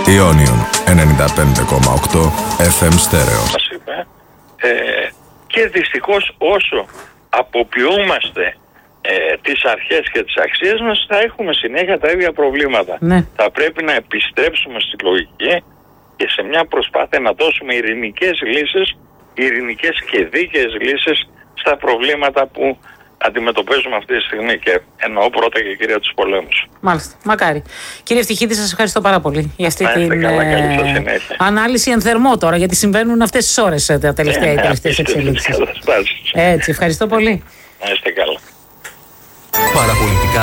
Ιόνιον 95,8 FM στέρεο. Μας είπε. Και δυστυχώς όσο αποποιούμαστε τις αρχές και τις αξίες μας, θα έχουμε συνέχεια τα ίδια προβλήματα. Ναι. Θα πρέπει να επιστρέψουμε στη λογική και σε μια προσπάθεια να δώσουμε ειρηνικές λύσεις, ειρηνικές και δίκαιες λύσεις στα προβλήματα που αντιμετωπίζουμε αυτή τη στιγμή, και εννοώ πρώτα και κυρία τους πολέμους. Μάλιστα. Μακάρι. Κύριε Ευτυχίδη, σας ευχαριστώ πάρα πολύ για αυτή την ανάλυση εν θερμό τώρα, γιατί συμβαίνουν αυτές τις ώρες τα τελευταίες εξελίξεις. Έτσι, ευχαριστώ πολύ. Να είστε καλά. Παραπολιτικά.